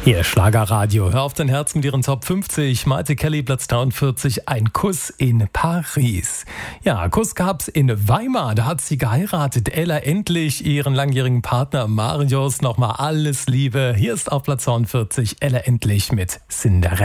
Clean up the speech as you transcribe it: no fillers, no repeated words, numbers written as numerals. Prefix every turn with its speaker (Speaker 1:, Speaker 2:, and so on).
Speaker 1: Ihr Schlagerradio. Hör auf dein Herz mit ihren Top 50. Maite Kelly, Platz 43. Ein Kuss in Paris. Ja, Kuss gab's in Weimar. Da hat sie geheiratet. Ella endlich ihren langjährigen Partner Marius. Nochmal alles Liebe. Hier ist auf Platz 42 Ella endlich mit Cinderella.